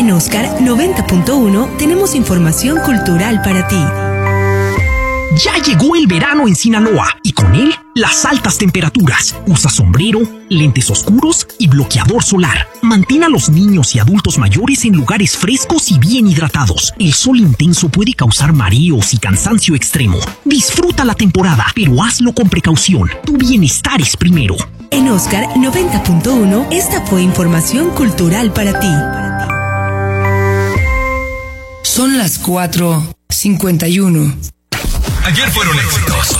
En Oscar 90.1 tenemos información cultural para ti. Ya llegó el verano en Sinaloa y con él las altas temperaturas. Usa sombrero, lentes oscuros y bloqueador solar. Mantén a los niños y adultos mayores en lugares frescos y bien hidratados. El sol intenso puede causar mareos y cansancio extremo. Disfruta la temporada, pero hazlo con precaución. Tu bienestar es primero. En Oscar 90.1, esta fue información cultural para ti. Son las 4:51. Ayer fueron éxitos.